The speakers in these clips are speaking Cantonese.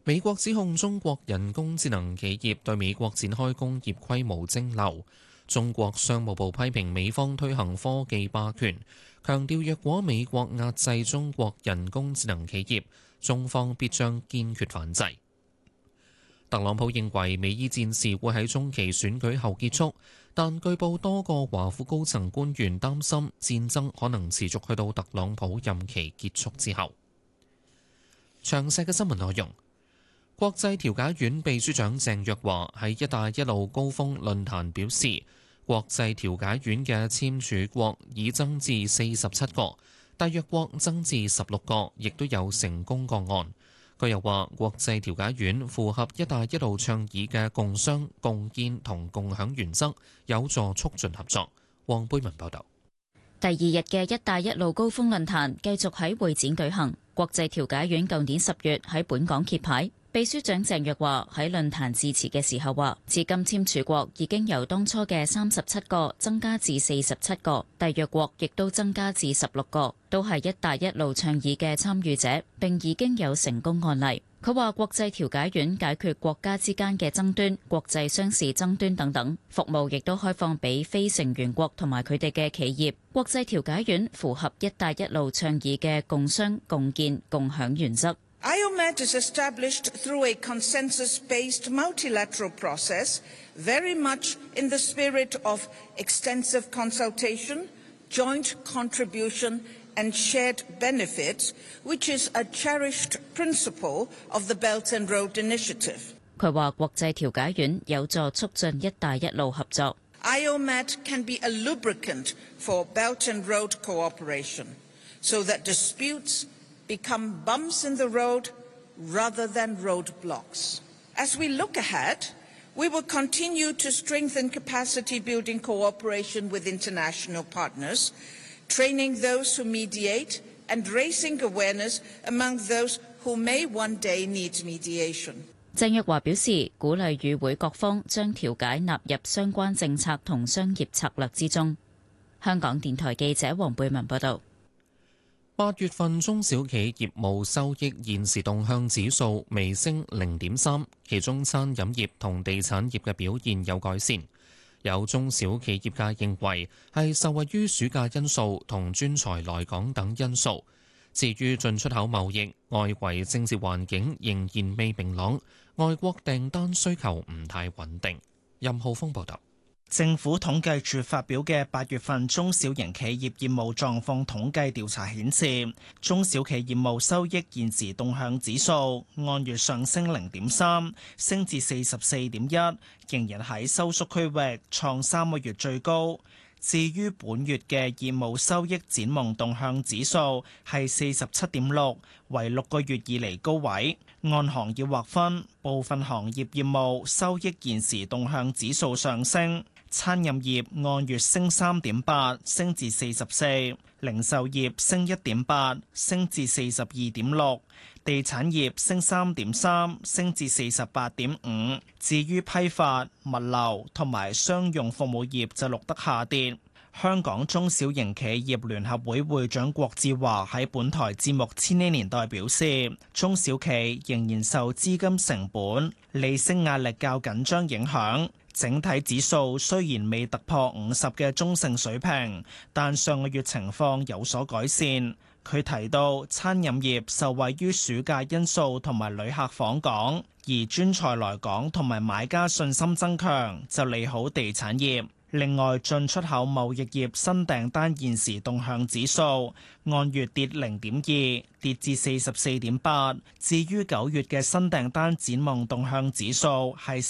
美國指控中國人工智能企業對美國展開工業規模蒸餾。中國商務部批評美方推行科技霸權，強調若果美國壓制中國人工智能企業，中方必將堅決反制。特朗普認為美伊戰事會喺中期選舉後結束，但據報多個華府高層官員擔心戰爭可能持續去到特朗普任期結束之後。詳細嘅新聞內容。國際調解院秘書長鄭若驊喺「一帶一路」高峰論壇表示，國際調解院嘅簽署國已增至47個，締約國增至16個，亦都有成功個案。佢又話，國際調解院符合「一帶一路」倡議嘅共商、共建同共享原則，有助促進合作。黃貝文報導。 第二日嘅「一帶一路」高峰論壇繼續喺會展舉行。國際調解院舊年10月喺本港揭牌。秘書長鄭若驊喺論壇致辭嘅時候話，至今簽署國已經由當初嘅37個增加至47個，締約國亦都增加至16個，都係「一帶一路」倡議嘅參與者，並已經有成功案例。佢話國際調解院解決國家之間嘅爭端、國際商事爭端等等，服務亦都開放俾非成員國同埋佢哋嘅企業。國際調解院符合「一帶一路」倡議嘅共商、共建、共享原則。 IOMET is established through a consensus-based multilateral process, very much in the spirit of extensive consultation, joint contribution, and shared benefits, which is a cherished principle of the Belt and Road Initiative. 佢話國際調解院有助促進一帶一路合作。 IOMET can be a lubricant for Belt and Road cooperation, so that disputes become bumps in the road rather than roadblocks. As we look ahead, we will continue to strengthen capacity-building cooperation with international partners, training those who mediate and raising awareness among those who may one day need mediation. 鄭若驊表示，鼓勵與會各方將調解納入相關政策同商業策略之中。香港電台記者黃貝文報道。 8月份中小企業務收益現時動向指數微升0.3，其中餐飲業同地產業嘅表現有改善。有中小企業界認為係受惠於暑假因素同專才來港等因素。至於進出口貿易，外圍政治環境仍然未明朗，外國訂單需求唔太穩定。任浩峰報導。 政府統計處發表嘅8月份中小型企業業務狀況統計調查顯示，中小企業務收益現時動向指數按月上升0.3，升至44.1，仍然喺收縮區域，創3個月最高。至於本月嘅業務收益展望動向指數係47.6，為6個月以嚟高位。按行業劃分，部分行業業務收益現時動向指數上升。餐飲業按月升3.8，升至44；零售業升1.8，升至42.6；地產業升3.3，升至48.5。至於批發、物流同埋商用服務業就錄得下跌。香港中小型企業聯合會會長郭志華喺本台節目《千禧年代》表示，中小企仍然受資金成本、利息壓力較緊張影響。整體指數雖然未突破50嘅中性水平，但上個月情況有所改善。佢提到餐飲業受惠於暑假因素同埋旅客訪港，而專才來港同埋買家信心增強，就利好地產業。另外，進出口貿易業新訂單現時動向指數按月跌0.2，跌至44.8。至於9月嘅新訂單展望動向指數係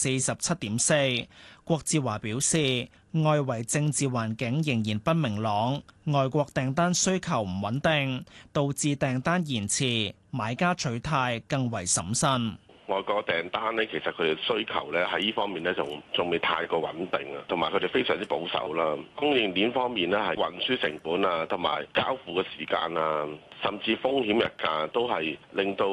47.4。郭志華表示，外圍政治環境仍然不明朗，外國訂單需求唔穩定，導致訂單延遲，買家取態更為審慎。 外國訂單咧，其實佢哋需求咧喺呢方面咧，仲未太過穩定啊，同埋佢哋非常之保守啦。供應鏈方面咧，係運輸成本啊，同埋交付嘅時間啊，甚至風險日價都係令到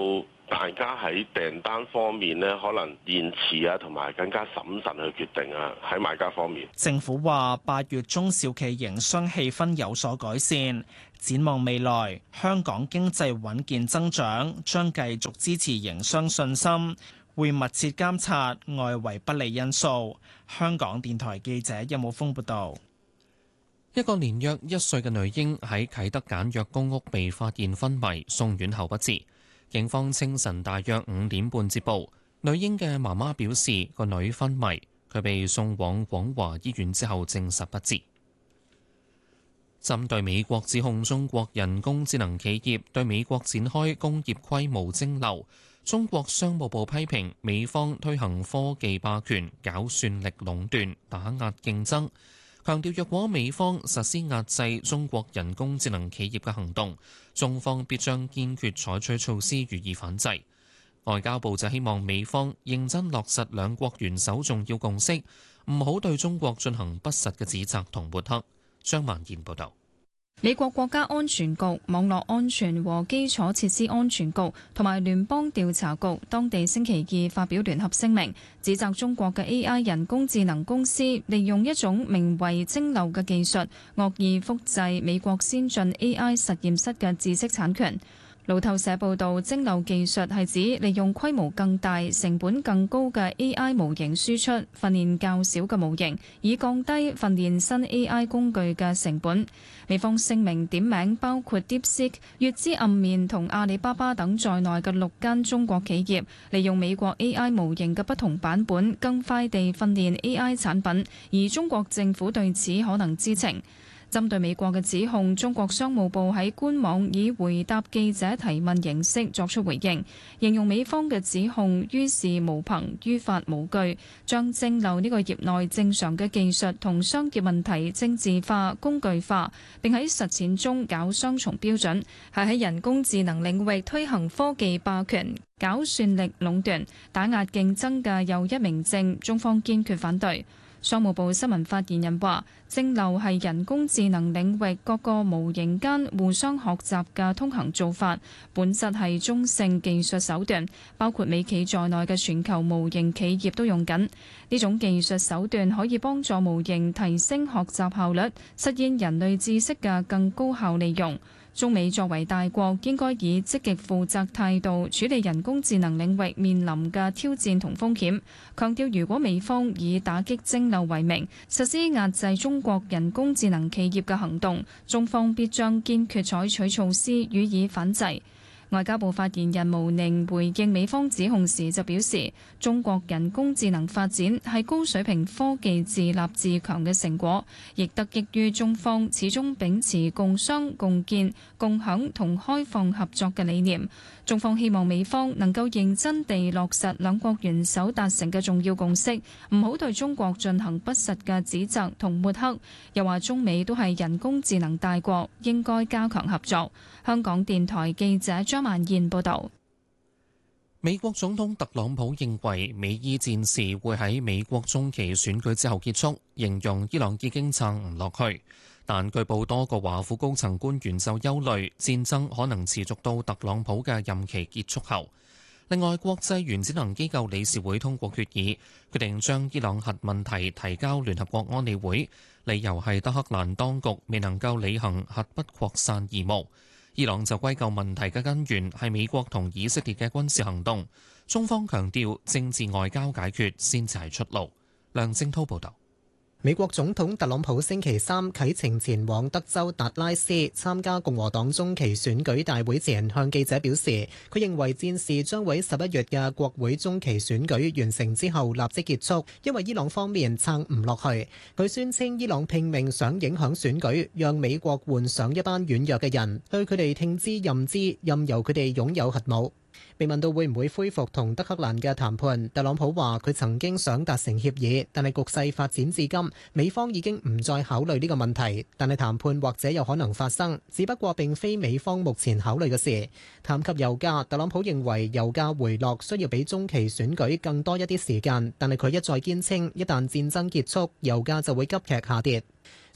大家喺訂單方面呢，可能延遲啊，同埋更加審慎去決定啊，喺買家方面。 政府話8月中小企營商氣氛有所改善，展望未來，香港經濟穩健增長，將繼續支持營商信心，會密切監察外圍不利因素。香港電台記者任武峯報導。 一個年約1歲嘅女嬰喺啟德簡約公屋被發現昏迷，送院後不治。警方清晨大約5點半接報，女嬰嘅媽媽表示個女昏迷，佢被送往廣華醫院之後證實不治。針對美國指控中國人工智能企業對美國展開工業規模蒸餾，中國商務部批評美方推行科技霸權、搞算力壟斷、打壓競爭。強調若果美方實施壓制中國人工智能企業嘅行動，中方必將堅決採取措施予以反制。外交部就希望美方認真落實兩國元首重要共識，唔好對中國進行不實嘅指責同抹黑。張曼燕報導。 美國國家安全局、網絡安全和基礎設施安全局同埋聯邦調查局當地星期二發表聯合聲明，指責中國嘅 AI 人工智能公司利用一種名為蒸餾嘅技術，惡意複製美國先進 AI 實驗室嘅知識產權。路透社報導，蒸餾技術係指利用規模更大、成本更高嘅 AI 模型輸出，訓練較少嘅模型，以降低訓練新 AI 工具嘅成本。美方聲明點名包括 DeepSeek、月之暗面同阿里巴巴等在內嘅6間中國企業，利用美國 AI 模型嘅不同版本，更快地訓練 AI 產品，而中國政府對此可能知情。針對美國嘅指控，中國商務部喺官網以回答記者提問形式作出回應，形容美方嘅指控於事無憑、於法無據，將蒸餾呢個業內正常嘅技術同商業問題政治化、工具化，並喺實踐中搞雙重標準，係喺人工智能領域推行科技霸權、搞算力壟斷、打壓競爭嘅又一明證，中方堅決反對。商務部新聞發言人話：蒸餾係人工智能領域各個模型間互相學習嘅通行做法，本質係中性技術手段，包括美企在內嘅全球模型企業都用緊。呢種技術手段可以幫助模型提升學習效率，實現人類知識嘅更高效利用。中美作為大國，應該以積極負責態度處理人工智能領域面臨嘅挑戰同風險，強調如果美方以打擊蒸餾為名，實施壓制中國人工智能企業嘅行動，中方必將堅決採取措施予以反制。外交部發言人毛寧回應美方指控時就表示，中國人工智能發展係高水平科技自立自強嘅成果，亦得益於中方始終秉持共商共建共享同開放合作嘅理念。中方希望美方能夠認真地落實兩國元首達成嘅重要共識，唔好對中國進行不實嘅指責同抹黑。又話中美都係人工智能大國，應該加強合作。香港電台記者張曼燕報導。 美國總統特朗普認為美伊戰事會喺美國中期選舉之後結束，形容伊朗已經撐唔落去。但據報多個華府高層官員就憂慮戰爭可能持續到特朗普嘅任期結束後。另外，國際原子能機構理事會通過決議，決定將伊朗核問題提交聯合國安理會，理由係德黑蘭當局未能夠履行核不擴散義務。伊朗就歸咎問題嘅根源係美國同以色列嘅軍事行動，中方強調政治外交解決先至係出路。梁正滔報導。 美國總統特朗普星期三啟程前往德州達拉斯參加共和黨中期選舉大會前，向記者表示，佢認為戰事將會喺11月嘅國會中期選舉完成之後立即結束，因為伊朗方面撐唔落去。佢宣稱伊朗拼命想影響選舉，讓美國換上一班軟弱嘅人，對佢哋聽之任之，任由佢哋擁有核武。被問到會唔會恢復同德黑蘭嘅談判，特朗普話佢曾經想達成協議，但係局勢發展至今，美方已經唔再考慮呢個問題，但係談判或者有可能發生，只不過並非美方目前考慮嘅事。談及油價，特朗普認為油價回落需要比中期選舉更多一啲時間，但係佢一再堅稱，一旦戰爭結束，油價就會急劇下跌。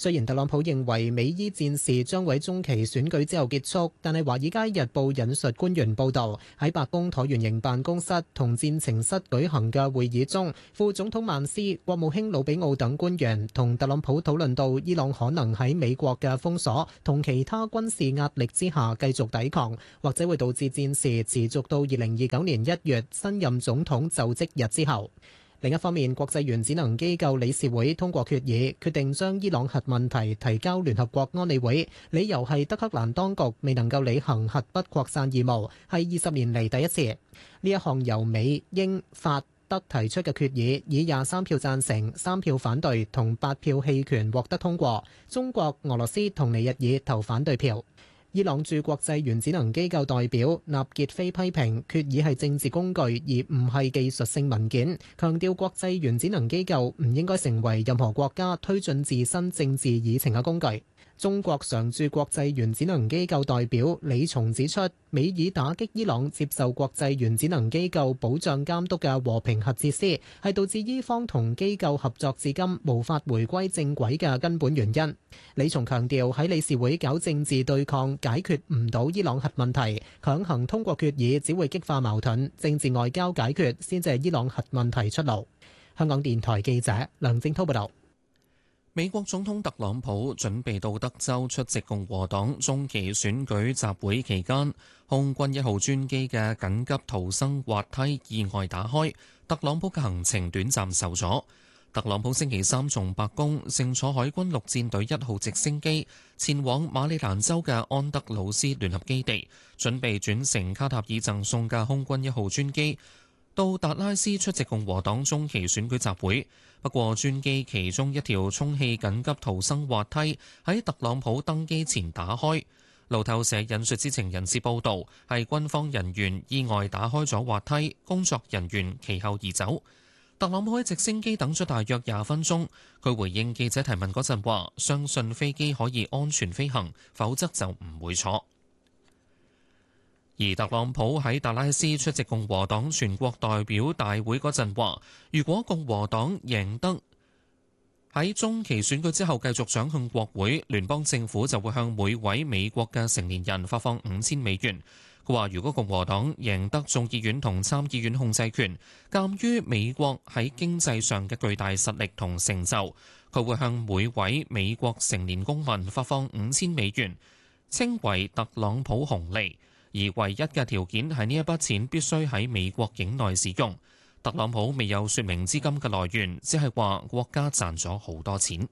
雖然特朗普認為美伊戰事將喺中期選舉之後結束，但係《華爾街日報》引述官員報導，喺白宮橢圓形辦公室同戰情室舉行嘅會議中，副總統曼斯、國務卿魯比奧等官員同特朗普討論到伊朗可能喺美國嘅封鎖同其他軍事壓力之下繼續抵抗，或者會導致戰事持續到2029年1月新任總統就職日之後。另一方面，國際原子能機構理事會通過決議，決定將伊朗核問題提交聯合國安理會，理由係德黑蘭當局未能夠履行核不擴散義務，係20年嚟第一次。呢一項由美、英、法、德提出嘅決議，以23票贊成、3票反對同8票棄權獲得通過。中國、俄羅斯同尼日爾投反對票。伊朗駐國際原子能機構代表納傑菲批評決議係政治工具，而唔係技術性文件，強調國際原子能機構唔應該成為任何國家推進自身政治議程嘅工具。中國常駐國際原子能機構代表李松指出，美以打擊伊朗接受國際原子能機構保障監督嘅和平核設施，係導致伊方同機構合作至今無法回歸正軌嘅根本原因。李松強調，喺理事會搞政治對抗解決唔到伊朗核問題，強行通過決議只會激化矛盾，政治外交解決先至係伊朗核問題出路。香港電台記者梁正滔報道。 美國總統特朗普準備到德州出席共和黨中期選舉集會期間，空軍1號專機嘅緊急逃生滑梯意外打開，特朗普嘅行程短暫受阻。特朗普星期三從白宮乘坐海軍陸戰隊1號直升機前往馬里蘭州嘅安德魯斯聯合基地，準備轉乘卡塔爾贈送嘅空軍1號專機到達拉斯出席共和黨中期選舉集會。不過專機其中一條充氣緊急逃生滑梯喺特朗普登機前打開。路透社引述知情人士報道，係軍方人員意外打開咗滑梯，工作人員其後移走。特朗普喺直升機等咗大約20分鐘，佢回應記者提問嗰陣話，相信飛機可以安全飛行，否則就唔會坐。而特朗普喺達拉斯出席共和黨全國代表大會嗰陣話，如果共和黨贏得喺中期選舉之後繼續掌控國會，聯邦政府就會向每位美國嘅成年人發放$5000。佢話如果共和黨贏得眾議院同參議院控制權，鑑於美國喺經濟上嘅巨大實力同成就，佢會向每位美國成年公民發放$5000，稱為特朗普紅利。而唯一嘅條件係呢一筆錢必須喺美國境內使用。特朗普未有說明資金嘅來源，只係話國家賺咗好多錢。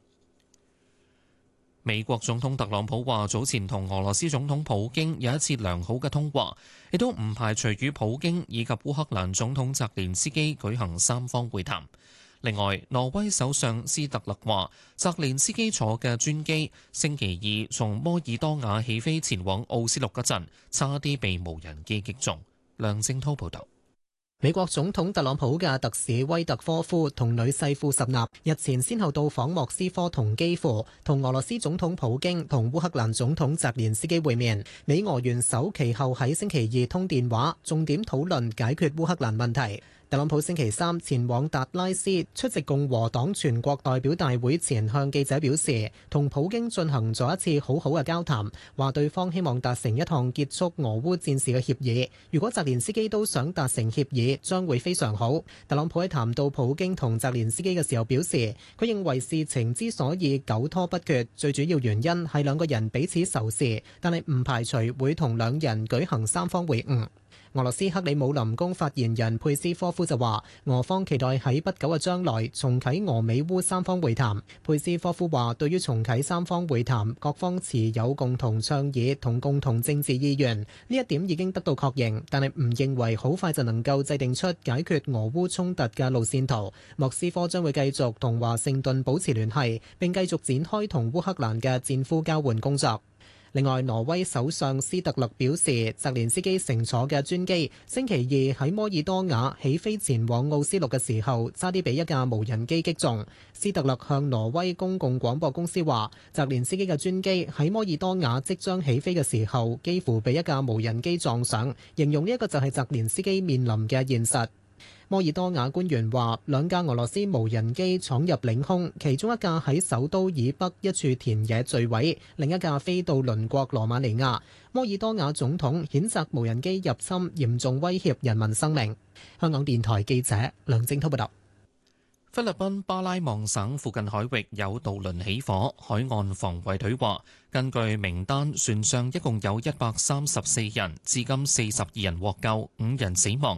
美國總統特朗普話早前同俄羅斯總統普京有一次良好嘅通話，亦都唔排除與普京以及烏克蘭總統澤連斯基舉行三方會談。另外，挪威首相斯特勒話，澤連斯基坐嘅專機星期二從摩爾多瓦起飛前往奧斯陸嗰陣，差啲被無人機擊中。梁正滔報導。 美國總統特朗普嘅特使威特科夫同女婿庫什納日前先後到訪莫斯科同基輔，同俄羅斯總統普京同烏克蘭總統澤連斯基會面。美俄元首其後喺星期二通電話，重點討論解決烏克蘭問題。特朗普星期三前往達拉斯出席共和黨全國代表大會前，向記者表示，同普京進行咗一次好好嘅交談，話對方希望達成一項結束俄烏戰事嘅協議。如果澤連斯基都想達成協議，將會非常好。特朗普喺談到普京同澤連斯基嘅時候表示，佢認為事情之所以久拖不決，最主要原因係兩個人彼此仇視，但係唔排除會同兩人舉行三方會晤。俄羅斯克里姆林宮發言人佩斯科夫就話，俄方期待喺不久嘅將來重啟俄美烏三方會談。佩斯科夫話，對於重啟三方會談，各方持有共同倡議同共同政治意願，呢一點已經得到確認，但係唔認為好快就能夠制定出解決俄烏衝突嘅路線圖。莫斯科將會繼續同華盛頓保持聯繫，並繼續展開同烏克蘭嘅戰俘交換工作。另外，挪威首相斯特勒表示，澤連斯基乘坐嘅專機星期二喺摩爾多瓦起飛前往奧斯陸嘅時候，差啲被一架無人機擊中。斯特勒向挪威公共廣播公司話，澤連斯基嘅專機喺摩爾多瓦即將起飛嘅時候，幾乎被一架無人機撞上，形容呢一個就係澤連斯基面臨嘅現實。 摩爾多瓦官員話，兩架俄羅斯無人機闖入領空，其中一架喺首都以北一處田野墜毀，另一架飛到鄰國羅馬尼亞。摩爾多瓦總統譴責無人機入侵，嚴重威脅人民生命。香港電台記者梁正滔報道。 菲律賓巴拉望省附近海域有渡輪起火，海岸防衛隊話，根據名單，船上一共有134人，至今42人獲救，5人死亡，